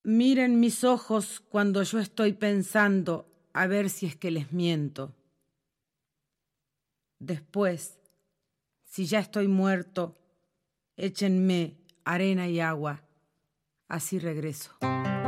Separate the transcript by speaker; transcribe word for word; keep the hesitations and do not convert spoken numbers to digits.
Speaker 1: Miren mis ojos cuando yo estoy pensando a ver si es que les miento. Después, si ya estoy muerto, échenme arena y agua, así regreso.